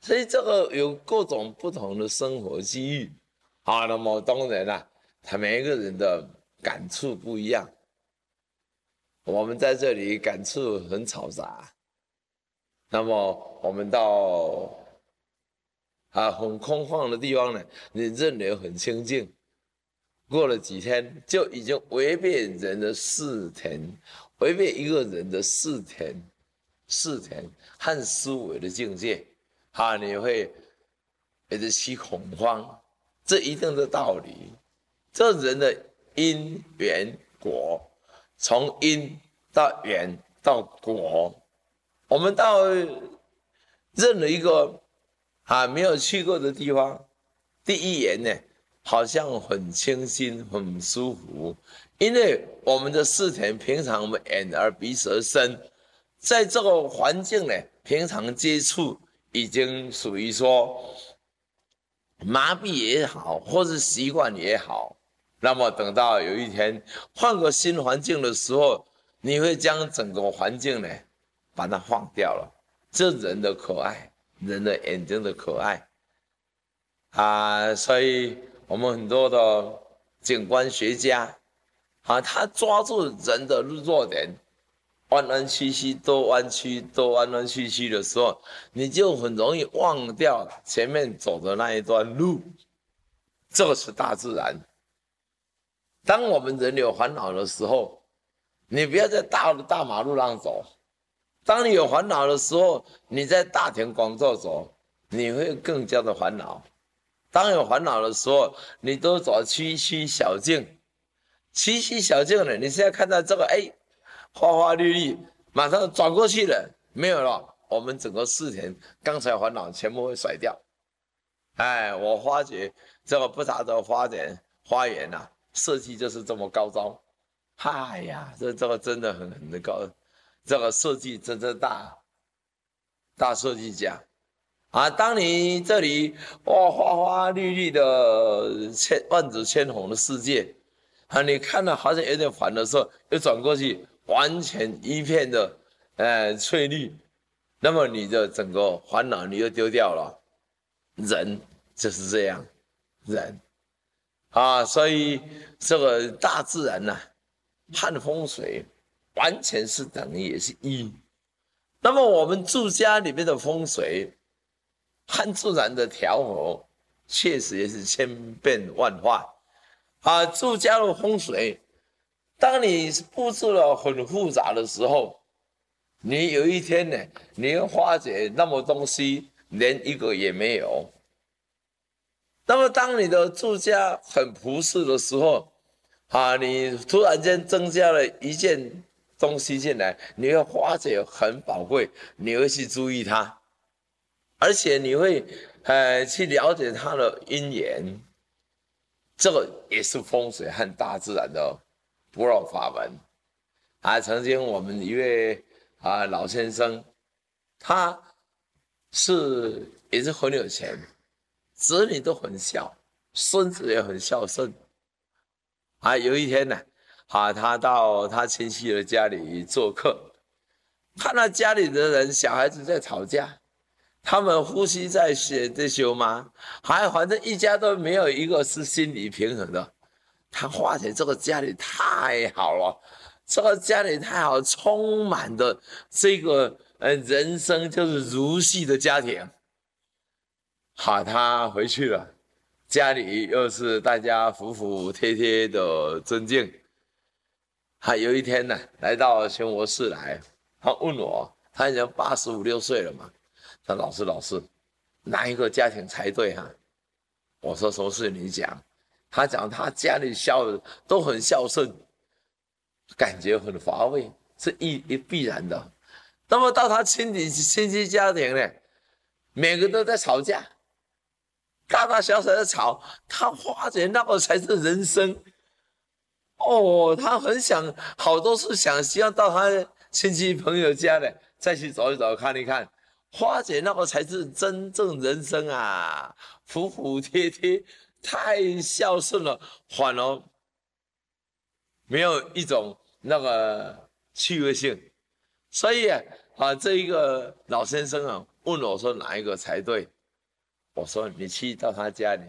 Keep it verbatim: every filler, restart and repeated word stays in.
所以这个有各种不同的生活机遇，啊，那么当然啦、啊，他每一个人的感触不一样。我们在这里感触很嘈杂，那么我们到啊很空旷的地方呢，你认为很清静，过了几天就已经违背人的视田，违背一个人的视田、视田和思维的境界，啊，你会一直起恐慌，这一定的道理。这人的因缘果，从因到缘到果，我们到任何一个啊没有去过的地方，第一眼呢，好像很清新、很舒服，因为我们的视田平常我们眼耳鼻舌身，在这个环境呢，平常接触已经属于说麻痹也好，或是习惯也好，那么等到有一天换个新环境的时候，你会将整个环境呢把它放掉了。这人的可爱，人的眼睛的可爱啊，所以我们很多的景观学家啊，他抓住人的弱点，弯弯曲曲多弯曲多弯弯曲曲的时候，你就很容易忘掉前面走的那一段路。这个是大自然。当我们人有烦恼的时候，你不要在大的大马路上走。当你有烦恼的时候，你在大庭广众走，你会更加的烦恼。当有烦恼的时候，你都走区区小径，区区小径呢，你现在看到这个，哎，花花绿绿，马上转过去了，没有了，我们整个视田刚才烦恼全部会甩掉。哎，我发觉这个不达的花园花园呐、啊，设计就是这么高招。哎呀，这这个真的很很高，这个设计真的大大设计家啊！当你这里哇花花绿绿的千万紫千红的世界啊，你看了好像有点烦的时候，又转过去，完全一片的呃翠绿，那么你的整个烦恼你又丢掉了。人就是这样，人啊，所以这个大自然呐、啊，和风水完全是等于也是一。那么我们住家里面的风水和自然的调和，确实也是千变万化啊。住家的风水，当你布置了很复杂的时候，你有一天呢，你会发觉那么东西连一个也没有。那么当你的住家很朴实的时候，啊，你突然间增加了一件东西进来，你会发觉很宝贵，你会去注意它，而且你会呃去了解它的因缘，这个也是风水和大自然的不二法门啊。曾经我们一位啊老先生，他是也是很有钱。子女都很孝，孙子也很孝顺。啊，有一天呢，啊，他到他亲戚的家里做客，看到家里的人小孩子在吵架，他们夫妻在写在修吗？还反正一家都没有一个是心理平衡的。他发现这个家里太好了，这个家里太好，充满的这个呃人生就是如戏的家庭。好，他回去了，家里又是大家服服帖帖的尊敬。他有一天呢，来到全国市来，他问我，他已经八十五六岁了嘛，他老师老师，哪一个家庭才对啊？我说什么事你讲？他讲他家里孝都很孝顺，感觉很乏味，是一一必然的。那么到他亲戚亲戚家庭呢，每个都在吵架。大大小小的吵，他发觉那个才是人生哦。他很想，好多次想希望到他亲戚朋友家呢，再去走一走，看一看，发觉那个才是真正人生啊，服服帖帖，太孝顺了，反而没有一种那个趣味性。所以啊，这一个老先生啊， 问我说哪一个才对？我说你去到他家里